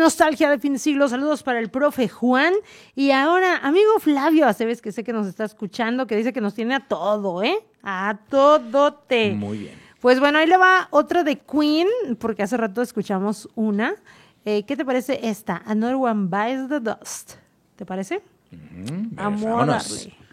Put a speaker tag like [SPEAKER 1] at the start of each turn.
[SPEAKER 1] nostalgia de fin de siglo. Saludos para el profe Juan. Y ahora, amigo Flavio Aceves, que sé que nos está escuchando, que dice que nos tiene a todo, ¿eh? A todote.
[SPEAKER 2] Muy bien.
[SPEAKER 1] Pues bueno, ahí le va otra de Queen, porque hace rato escuchamos una. ¿Qué te parece esta? Another One Bites the Dust. ¿Te parece?
[SPEAKER 2] Pues,
[SPEAKER 1] Amor,
[SPEAKER 2] vámonos.
[SPEAKER 1] darle.